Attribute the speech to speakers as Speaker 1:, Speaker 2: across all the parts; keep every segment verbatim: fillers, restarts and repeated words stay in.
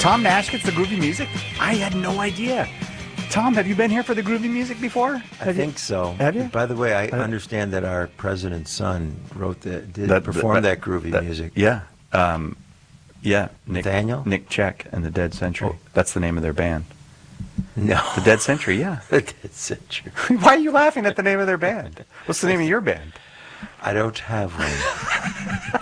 Speaker 1: Tom Nash gets the groovy music? I had no idea. Tom, have you been here for the groovy music before?
Speaker 2: I
Speaker 1: have
Speaker 2: think
Speaker 1: you?
Speaker 2: so.
Speaker 1: Have you?
Speaker 2: By the way, I
Speaker 1: uh,
Speaker 2: understand that our president's son wrote that, did
Speaker 1: that,
Speaker 2: perform
Speaker 1: that,
Speaker 2: that groovy
Speaker 1: that,
Speaker 2: music.
Speaker 1: Yeah. Um, yeah. Nick,
Speaker 2: Nathaniel?
Speaker 1: Nick Check and the Dead Century.
Speaker 2: Oh.
Speaker 1: That's the name of their band.
Speaker 2: No.
Speaker 1: The Dead Century, yeah.
Speaker 2: The Dead Century.
Speaker 1: Why are you laughing at the name of their band? What's the name of your band?
Speaker 2: I don't have one.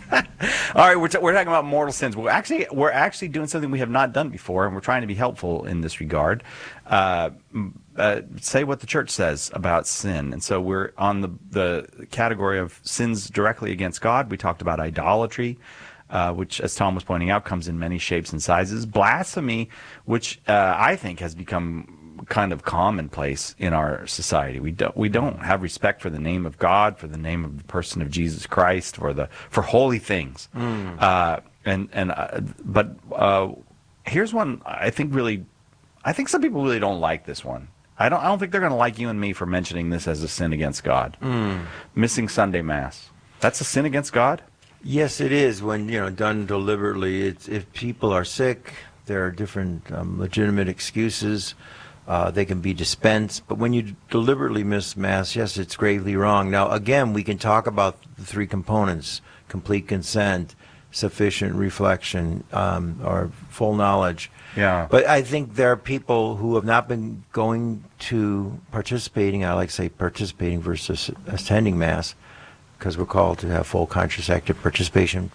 Speaker 1: All right, we're, t- we're talking about mortal sins. We're actually, we're actually doing something we have not done before, and we're trying to be helpful in this regard. Uh, uh, say what the church says about sin. And so we're on the, the category of sins directly against God. We talked about idolatry, uh, which, as Tom was pointing out, comes in many shapes and sizes. Blasphemy, which uh, I think has become kind of commonplace in our society. We don't we don't have respect for the name of God, for the name of the person of Jesus Christ, for the for holy things. Mm. Uh, and and uh, but uh, here's one I think really, I think some people really don't like this one. I don't I don't think they're going to like you and me for mentioning this as a sin against God. Mm. Missing Sunday Mass. That's a sin against God?
Speaker 2: Yes, it is when you know done deliberately. It's, if people are sick, there are different um, legitimate excuses. Uh, they can be dispensed, but when you deliberately miss Mass, yes, it's gravely wrong. Now, again, we can talk about the three components: complete consent, sufficient reflection, um, or full knowledge.
Speaker 1: Yeah.
Speaker 2: But I think there are people who have not been going to participating, I like to say participating versus attending Mass, because we're called to have full conscious active participation,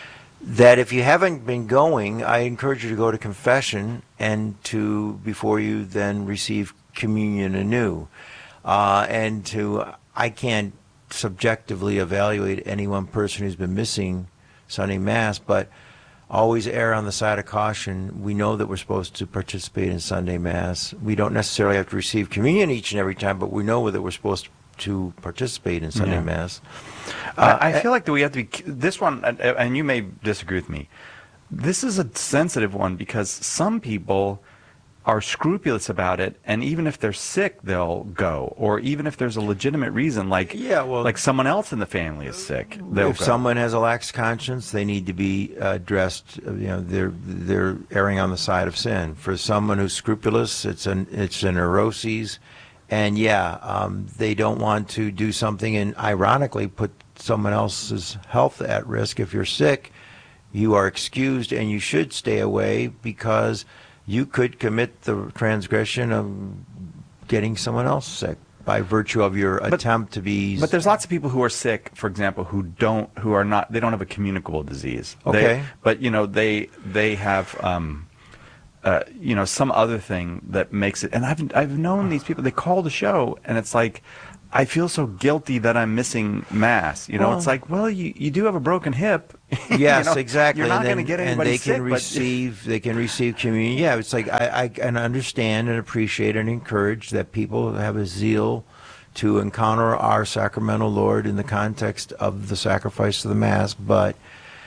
Speaker 2: that if you haven't been going, I encourage you to go to confession and to, before you then receive communion anew. Uh, and to, I can't subjectively evaluate any one person who's been missing Sunday Mass, but always err on the side of caution. We know that we're supposed to participate in Sunday Mass. We don't necessarily have to receive communion each and every time, but we know that we're supposed to participate in Sunday
Speaker 1: yeah.
Speaker 2: Mass.
Speaker 1: Uh, I, I feel like that we have to be, this one, and you may disagree with me, this is a sensitive one because some people are scrupulous about it, and even if they're sick, they'll go. Or even if there's a legitimate reason, like
Speaker 2: yeah, well,
Speaker 1: like someone else in the family is sick, they'll
Speaker 2: if
Speaker 1: go.
Speaker 2: someone has a lax conscience, they need to be addressed. You know, they're they're erring on the side of sin. For someone who's scrupulous, it's an it's a neuroses, and yeah, um, they don't want to do something and ironically put someone else's health at risk. If you're sick, you are excused, and you should stay away because you could commit the transgression of getting someone else sick by virtue of your but, attempt to be.
Speaker 1: But there's lots of people who are sick, for example, who don't, who are not, they don't have a communicable disease.
Speaker 2: Okay.
Speaker 1: They, but you know, they they have, um, uh, you know, some other thing that makes it. And I've I've known these people. They call the show, and it's like, I feel so guilty that I'm missing Mass. You know, well, it's like, well, you, you do have a broken hip.
Speaker 2: Yes,
Speaker 1: you know,
Speaker 2: exactly.
Speaker 1: You're not
Speaker 2: going
Speaker 1: to get anybody
Speaker 2: and they
Speaker 1: sick,
Speaker 2: can receive. They can receive communion. Yeah, it's like I, I can understand and appreciate and encourage that people have a zeal to encounter our sacramental Lord in the context of the sacrifice of the Mass, but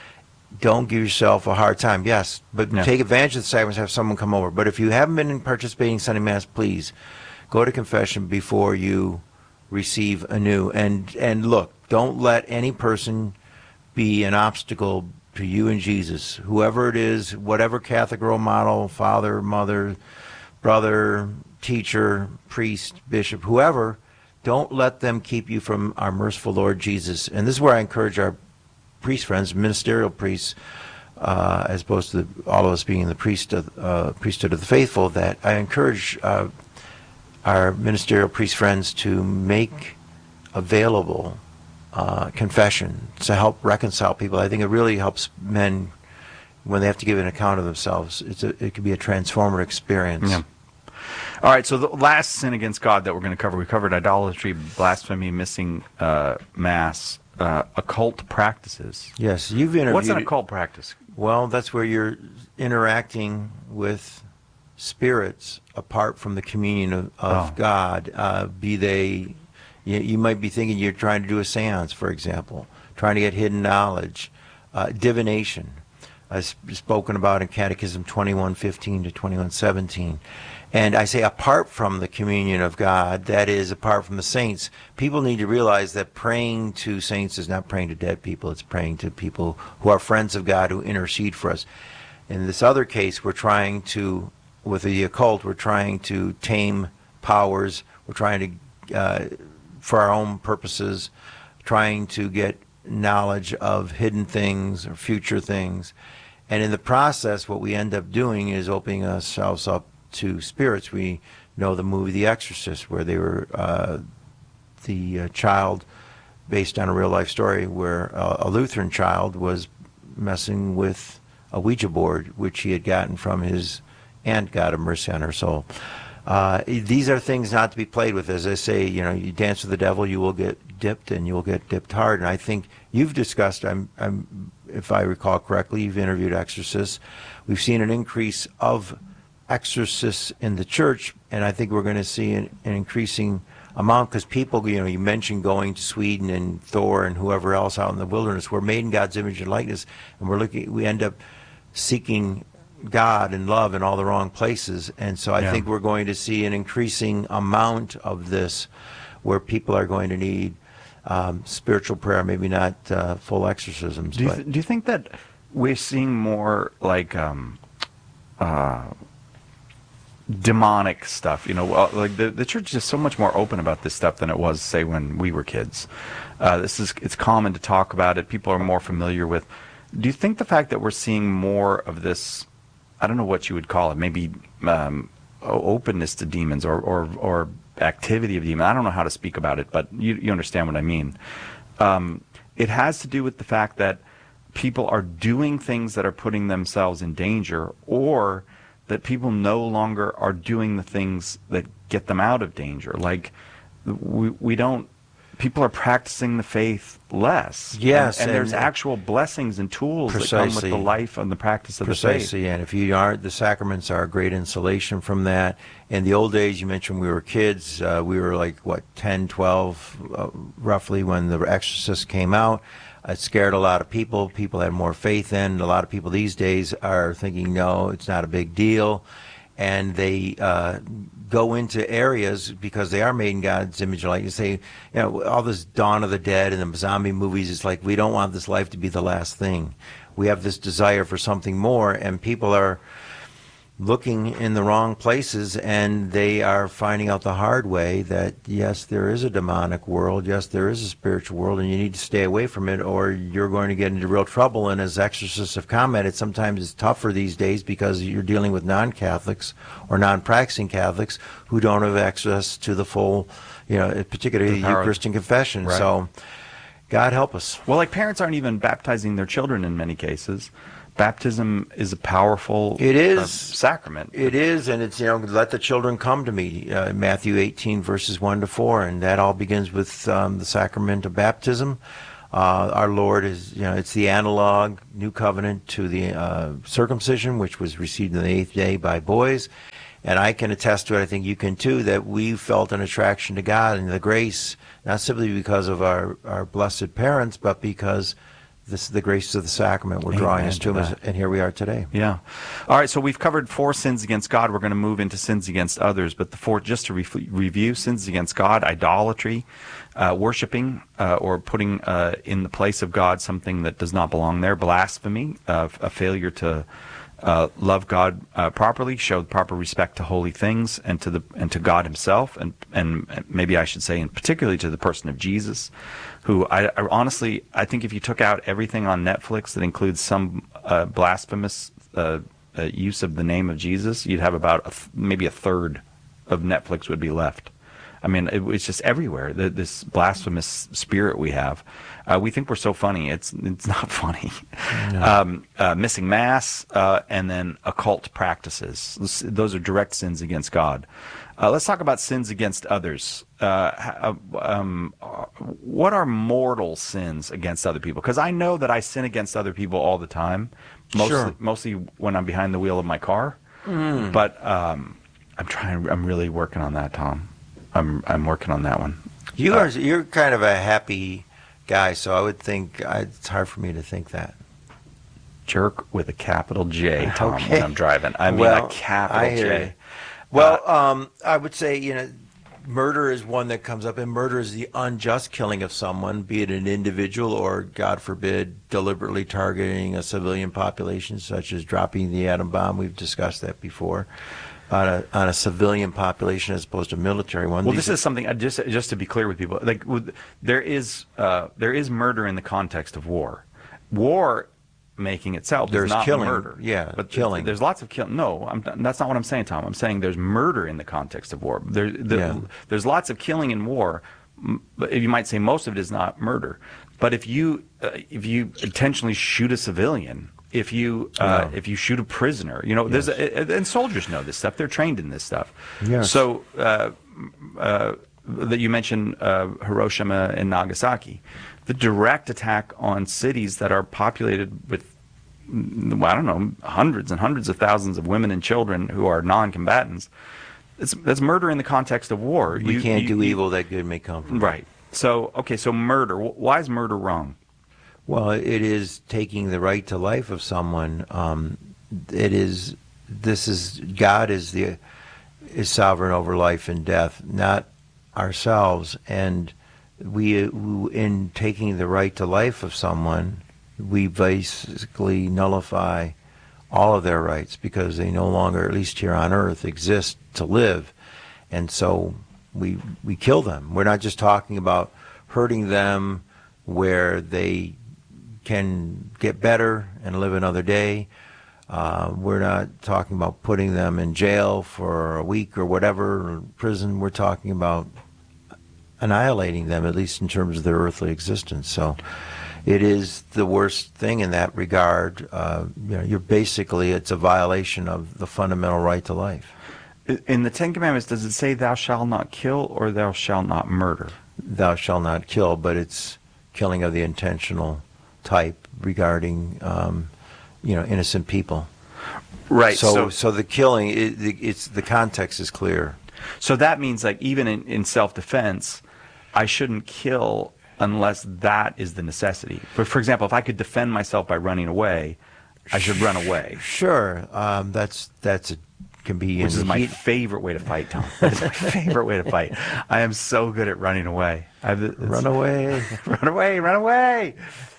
Speaker 2: don't give yourself a hard time. Yes, but
Speaker 1: yeah.
Speaker 2: take advantage of the sacraments. Have someone come over. But if you haven't been participating in Sunday Mass, please go to confession before you receive anew. And and look, don't let any person be an obstacle to you and Jesus. Whoever it is, whatever Catholic role model, father, mother, brother, teacher, priest, bishop, whoever, don't let them keep you from our merciful Lord Jesus. And this is where I encourage our priest friends, ministerial priests, uh, as opposed to the, all of us being in the priest of, uh, priesthood of the faithful, that I encourage uh, our ministerial priest friends to make available uh, confession to help reconcile people. I think it really helps men when they have to give an account of themselves. It's a, it can be a transformative experience.
Speaker 1: Yeah. All right, so the last sin against God that we're going to cover, we covered idolatry, blasphemy, missing uh, Mass, uh, occult practices.
Speaker 2: Yes, you've interviewed.
Speaker 1: What's an occult practice?
Speaker 2: Well, that's where you're interacting with spirits apart from the communion of, of
Speaker 1: oh.
Speaker 2: God, uh, be they, you, you might be thinking you're trying to do a seance, for example, trying to get hidden knowledge, uh, divination, as spoken about in Catechism twenty-one fifteen to twenty-one seventeen. And I say apart from the communion of God, that is apart from the saints. People need to realize that praying to saints is not praying to dead people, it's praying to people who are friends of God, who intercede for us. In this other case, we're trying to, with the occult, we're trying to tame powers. We're trying to, uh, for our own purposes, trying to get knowledge of hidden things or future things. And in the process, what we end up doing is opening ourselves up to spirits. We know the movie The Exorcist, where they were uh, the uh, child, based on a real life story, where uh, a Lutheran child was messing with a Ouija board, which he had gotten from his aunt, God have mercy on her soul. Uh, these are things not to be played with. As I say, you know, you dance with the devil, you will get dipped, and you will get dipped hard. And I think you've discussed, I'm, I'm, if I recall correctly, you've interviewed exorcists. We've seen an increase of exorcists in the church, and I think we're going to see an, an increasing amount, because people, you know, you mentioned going to Sweden and Thor and whoever else out in the wilderness. We're made in God's image and likeness, and we're looking, we end up seeking God and love in all the wrong places. And so I yeah. think we're going to see an increasing amount of this, where people are going to need um, spiritual prayer, maybe not uh, full exorcisms.
Speaker 1: Do you,
Speaker 2: but.
Speaker 1: th- do you think that we're seeing more like um, uh, demonic stuff? You know, well, like the, the church is just so much more open about this stuff than it was, say, when we were kids. Uh, this is it's common to talk about it. People are more familiar with. Do you think the fact that we're seeing more of this, I don't know what you would call it, maybe um, openness to demons or, or or activity of demons. I don't know how to speak about it, but you, you understand what I mean. Um, it has to do with the fact that people are doing things that are putting themselves in danger, or that people no longer are doing the things that get them out of danger. Like, we, we don't, people are practicing the faith less.
Speaker 2: Yes.
Speaker 1: And, and,
Speaker 2: and
Speaker 1: there's actual blessings and tools
Speaker 2: precisely,
Speaker 1: that come with the life and the practice of
Speaker 2: precisely,
Speaker 1: the faith.
Speaker 2: Precisely, and if you aren't, the sacraments are a great insulation from that. In the old days, you mentioned we were kids. Uh, we were like, what, ten, twelve, uh, roughly, when The Exorcist came out. It scared a lot of people. People had more faith in. A lot of people these days are thinking, no, it's not a big deal. And they uh, go into areas, because they are made in God's image. Like you say, you know, all this Dawn of the Dead and the zombie movies, it's like, we don't want this life to be the last thing. We have this desire for something more, and people are looking in the wrong places, and they are finding out the hard way that, yes, there is a demonic world, yes, there is a spiritual world, and you need to stay away from it, or you're going to get into real trouble. And as exorcists have commented, sometimes it's tougher these days because you're dealing with non-Catholics or non-practicing Catholics who don't have access to the full, you know, particularly the Eucharist and confession.
Speaker 1: Right.
Speaker 2: So God help us.
Speaker 1: Well, like, parents aren't even baptizing their children in many cases. Baptism is a powerful
Speaker 2: it is,
Speaker 1: uh, sacrament.
Speaker 2: It is, and it's, you know, let the children come to me, uh, Matthew eighteen, verses one to four, and that all begins with um, the sacrament of baptism. Uh, our Lord is, you know, it's the analog, new covenant to the uh, circumcision, which was received on the eighth day by boys. And I can attest to it, I think you can too, that we felt an attraction to God and the grace, not simply because of our, our blessed parents, but because this is the grace of the sacrament. We're drawing
Speaker 1: Amen
Speaker 2: us to Him, and here we are today.
Speaker 1: Yeah. All right, so we've covered four sins against God. We're going to move into sins against others. But the four, just to re- review, sins against God: idolatry, uh, worshiping uh, or putting uh, in the place of God something that does not belong there; blasphemy, uh, a failure to uh, love God uh, properly, show proper respect to holy things and to the and to God Himself, and and maybe I should say, and particularly to the person of Jesus, who I, I honestly, I think if you took out everything on Netflix that includes some uh, blasphemous uh, uh, use of the name of Jesus, you'd have about a th- maybe a third of Netflix would be left. I mean, it, it's just everywhere, the, this blasphemous spirit we have. Uh, we think we're so funny. It's it's not funny. No. Um, uh, missing Mass, uh, and then occult practices. Those are direct sins against God. Uh, let's talk about sins against others. Uh, um, what are mortal sins against other people? Because I know that I sin against other people all the time, mostly,
Speaker 2: sure.
Speaker 1: mostly when I'm behind the wheel of my car. Mm. But um, I'm trying. I'm really working on that, Tom. I'm I'm working on that one.
Speaker 2: You
Speaker 1: uh,
Speaker 2: are you're kind of a happy guy, so I would think I, it's hard for me to think that.
Speaker 1: Jerk with a capital J, Tom.
Speaker 2: Okay.
Speaker 1: When I'm driving, I mean
Speaker 2: well,
Speaker 1: a capital
Speaker 2: I hear
Speaker 1: J.
Speaker 2: You. Well, uh, um, I would say, you know, murder is one that comes up, and murder is the unjust killing of someone, be it an individual or, God forbid, deliberately targeting a civilian population, such as dropping the atom bomb. We've discussed that before. On a, on a civilian population as opposed to a military one.
Speaker 1: Well,
Speaker 2: These
Speaker 1: this
Speaker 2: are,
Speaker 1: is something, uh, just just to be clear with people, like with, there is uh, there is murder in the context of war. War making itself
Speaker 2: There's
Speaker 1: is not
Speaker 2: killing,
Speaker 1: murder.
Speaker 2: yeah,
Speaker 1: but
Speaker 2: killing.
Speaker 1: There's lots of killing. No, I'm, that's not what I'm saying, Tom. I'm saying there's murder in the context of war. There, the,
Speaker 2: Yeah.
Speaker 1: There's lots of killing in war, m- but you might say most of it is not murder. But if you uh, if you intentionally shoot a civilian, if you uh,
Speaker 2: Yeah.
Speaker 1: if you shoot a prisoner, you know, there's a, and soldiers know this stuff. They're trained in this stuff.
Speaker 2: Yes.
Speaker 1: So uh, uh, that you mentioned uh, Hiroshima and Nagasaki, the direct attack on cities that are populated with, I don't know, hundreds and hundreds of thousands of women and children who are non-combatants. It's, that's murder in the context of war.
Speaker 2: we
Speaker 1: You-
Speaker 2: can't
Speaker 1: you-
Speaker 2: do
Speaker 1: you-
Speaker 2: evil that good may come from.
Speaker 1: Right. So, okay, so murder. Wh- Why is murder wrong?
Speaker 2: Well, it is taking the right to life of someone. Um, it is. This is God is the is sovereign over life and death, not ourselves. And we, in taking the right to life of someone, we basically nullify all of their rights because they no longer, at least here on earth, exist to live. And so we we kill them. We're not just talking about hurting them where they can get better and live another day. Uh, we're not talking about putting them in jail for a week or whatever, or prison. We're talking about annihilating them, at least in terms of their earthly existence. So it is the worst thing in that regard. Uh, you know, you're basically, it's a violation of the fundamental right to life.
Speaker 1: In the Ten Commandments, does it say thou shalt not kill or thou shalt not murder?
Speaker 2: Thou shalt not kill, but it's killing of the intentional type regarding, um, you know, innocent people.
Speaker 1: Right.
Speaker 2: So,
Speaker 1: So,
Speaker 2: so, the killing, it, it's the context is clear.
Speaker 1: so that means, like, even in, in self-defense, I shouldn't kill unless that is the necessity. But for example, if I could defend myself by running away, I should run away.
Speaker 2: Sure, um, that's that's a, can be
Speaker 1: Which
Speaker 2: in
Speaker 1: is my
Speaker 2: heat.
Speaker 1: favorite way to fight, Tom. It's my favorite way to fight. I am so good at running away. I've, it's-
Speaker 2: Run away.
Speaker 1: run away, run away.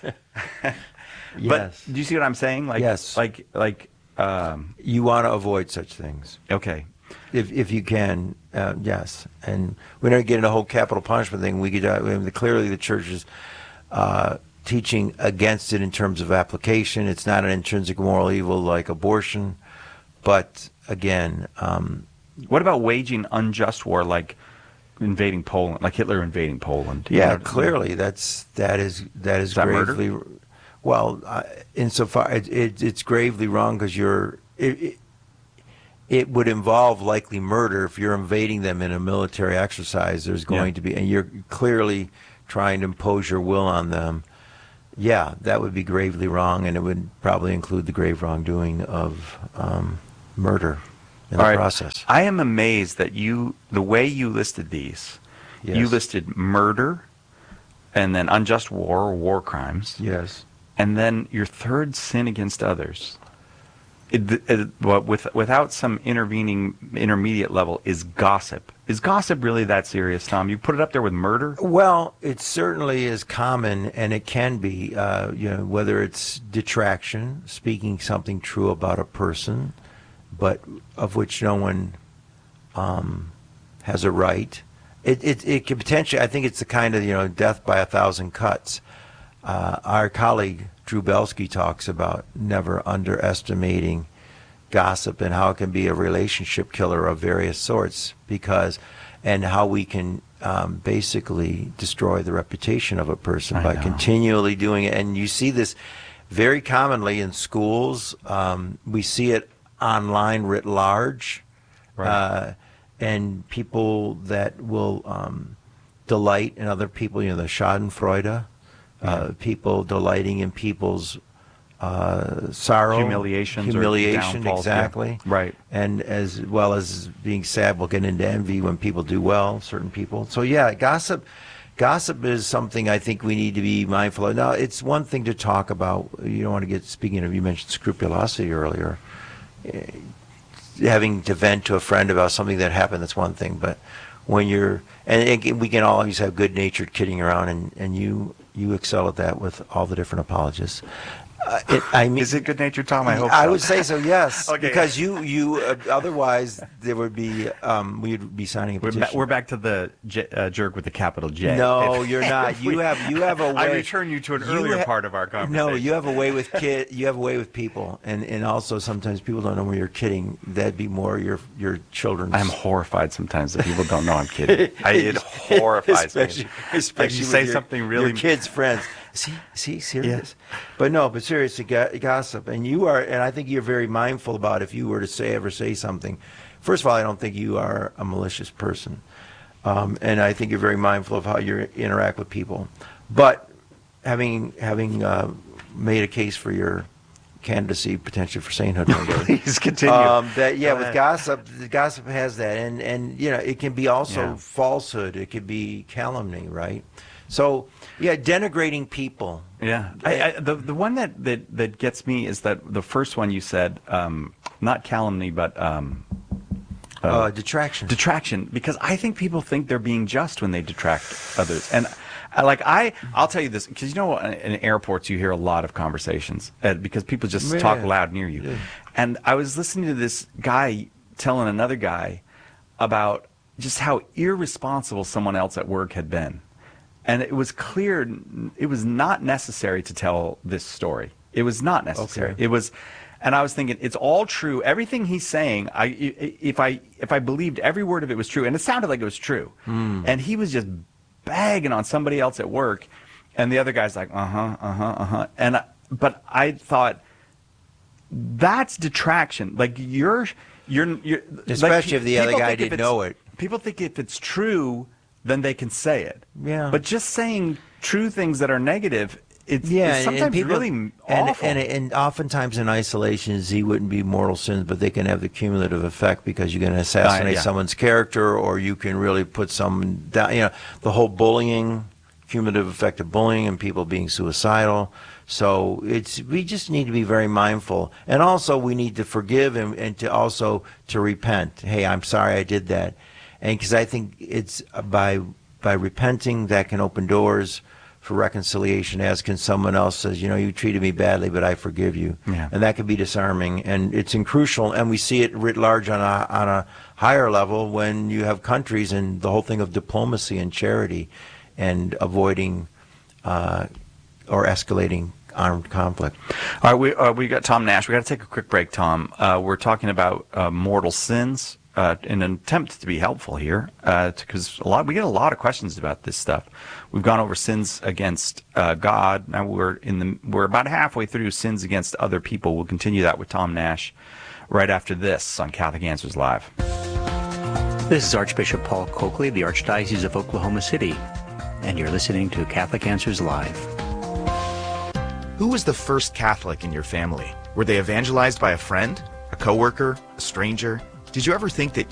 Speaker 2: Yes.
Speaker 1: But do you see what I'm saying? Like,
Speaker 2: Yes.
Speaker 1: Like, like, um,
Speaker 2: You want to avoid such things.
Speaker 1: okay.
Speaker 2: If if you can, uh, yes. And we're not getting a whole capital punishment thing. We could uh, I mean, clearly the church is uh, teaching against it in terms of application. It's not an intrinsic moral evil like abortion, but again, um,
Speaker 1: What about waging unjust war, like invading Poland, like Hitler invading Poland? You
Speaker 2: yeah,
Speaker 1: know,
Speaker 2: clearly that's that is that is,
Speaker 1: Is that murder?
Speaker 2: gravely well. Uh, insofar it, it, it's gravely wrong because you're. It, it, it would involve likely murder if you're invading them in a military exercise. There's going
Speaker 1: Yeah.
Speaker 2: to be, and you're clearly trying to impose your will on them. Yeah, that would be gravely wrong, and it would probably include the grave wrongdoing of um, murder in the
Speaker 1: All right.
Speaker 2: process.
Speaker 1: I am amazed that you, the way you listed these, you
Speaker 2: Yes.
Speaker 1: listed murder, and then unjust war or war crimes,
Speaker 2: Yes.
Speaker 1: and then your third sin against others. It, it, well, with, without some intervening intermediate level is gossip. Is gossip really that serious, Tom? You put it up there with murder?
Speaker 2: Well, it certainly is common, and it can be, uh, you know, whether it's detraction, speaking something true about a person, but of which no one um, has a right. It, it it can potentially, I think it's the kind of, you know, death by a thousand cuts. Uh, our colleague Drew Belsky talks about never underestimating gossip and how it can be a relationship killer of various sorts, because and how we can um, basically destroy the reputation of a person
Speaker 1: I
Speaker 2: by
Speaker 1: know.
Speaker 2: continually doing it. And you see this very commonly in schools. Um, we see it online writ large.
Speaker 1: Right.
Speaker 2: Uh, and people that will um, delight in other people, you know, the Schadenfreude, uh, people delighting in people's uh, sorrow,
Speaker 1: Humiliations or
Speaker 2: humiliation,
Speaker 1: downfalls, yeah.
Speaker 2: exactly,
Speaker 1: Right.
Speaker 2: and as well as being sad, we'll get into envy when people do well, certain people. So yeah, gossip, gossip is something I think we need to be mindful of. Now, it's one thing to talk about. You don't want to get, speaking of, you mentioned scrupulosity earlier. Having to vent to a friend about something that happened, that's one thing. But when you're, and again, we can always have good-natured kidding around, and, and you you excel at that with all the different apologists. Uh, it, I mean,
Speaker 1: is it good natured, Tom? I hope
Speaker 2: I
Speaker 1: so.
Speaker 2: would say so, yes.
Speaker 1: Okay.
Speaker 2: Because you, you uh, otherwise, there would be, um, we'd be signing a
Speaker 1: We're,
Speaker 2: petition.
Speaker 1: ba- we're back to the J, uh, jerk with the capital J.
Speaker 2: No,
Speaker 1: If-
Speaker 2: you're not. You
Speaker 1: we-
Speaker 2: have you have a way.
Speaker 1: I return you to an
Speaker 2: you
Speaker 1: earlier
Speaker 2: ha-
Speaker 1: part of our conversation.
Speaker 2: No, you have a way with kid. You have a way with people, and, and also sometimes people don't know when you're kidding. That'd be more your your children's.
Speaker 1: I'm horrified sometimes that people don't know I'm kidding. I, it horrifies
Speaker 2: especially,
Speaker 1: me.
Speaker 2: Especially
Speaker 1: Like you
Speaker 2: with
Speaker 1: say
Speaker 2: your,
Speaker 1: something really.
Speaker 2: Your kids' friends. See, see, serious. But no, but seriously, go- gossip, and you are, and I think you're very mindful about if you were to say ever say something. First of all, I don't think you are a malicious person, um, and I think you're very mindful of how you interact with people. But having having uh, made a case for your candidacy potentially for sainthood one day.
Speaker 1: Please continue.
Speaker 2: Um, that yeah,
Speaker 1: Go
Speaker 2: with
Speaker 1: ahead.
Speaker 2: gossip, the gossip has that, and and you know it can be also
Speaker 1: Yeah.
Speaker 2: falsehood. It could be calumny, right? So yeah, denigrating people.
Speaker 1: Yeah, I, I, the the one that, that, that gets me is that the first one you said, um, not calumny, but um,
Speaker 2: Uh, detraction.
Speaker 1: detraction, because I think people think they're being just when they detract others. And I, like I, I'll tell you this, because you know, in, in airports you hear a lot of conversations uh, because people just
Speaker 2: Yeah.
Speaker 1: talk loud near you.
Speaker 2: Yeah.
Speaker 1: And I was listening to this guy telling another guy about just how irresponsible someone else at work had been. And it was clear it was not necessary to tell this story. It was not necessary.
Speaker 2: Okay.
Speaker 1: It was, and I was thinking, it's all true. Everything he's saying, I, if I if I believed every word of it was true, and it sounded like it was true,
Speaker 2: Mm.
Speaker 1: and he was just bagging on somebody else at work, and the other guy's like, uh huh, uh huh, uh huh, and I, but I thought that's detraction. Like you're you're, you're
Speaker 2: Especially
Speaker 1: like,
Speaker 2: if the other
Speaker 1: people
Speaker 2: guy
Speaker 1: think if
Speaker 2: didn't
Speaker 1: it's-
Speaker 2: know it.
Speaker 1: People think if it's true, then they can say it.
Speaker 2: Yeah.
Speaker 1: But just saying true things that are negative, it's,
Speaker 2: Yeah,
Speaker 1: it's
Speaker 2: and-
Speaker 1: sometimes
Speaker 2: and people,
Speaker 1: really
Speaker 2: and,
Speaker 1: awful.
Speaker 2: And, and oftentimes in isolation, Z wouldn't be mortal sins, but they can have the cumulative effect because you can assassinate
Speaker 1: yeah.
Speaker 2: someone's character, or you can really put someone down. You know, the whole bullying, cumulative effect of bullying, and people being suicidal. So it's we just need to be very mindful, and also we need to forgive and, and to also to repent. Hey, I'm sorry I did that, and because I think it's by by repenting that can open doors for reconciliation, as can someone else says, you know, you treated me badly, but I forgive you.
Speaker 1: Yeah.
Speaker 2: And that can be disarming, and it's crucial, and we see it writ large on a, on a higher level when you have countries and the whole thing of diplomacy and charity and avoiding uh, or escalating armed conflict.
Speaker 1: All right, we uh, we got Tom Nash. We got to take a quick break, Tom. Uh, we're talking about uh, mortal sins uh, in an attempt to be helpful here, because a lot we get a lot of questions about this stuff. We've gone over sins against uh, God. Now we're in the we're about halfway through sins against other people. We'll continue that with Tom Nash right after this on Catholic Answers Live.
Speaker 3: This is Archbishop Paul Coakley of the Archdiocese of Oklahoma City, and you're listening to Catholic Answers Live.
Speaker 4: Who was the first Catholic in your family? Were they evangelized by a friend, a coworker, a stranger? Did you ever think that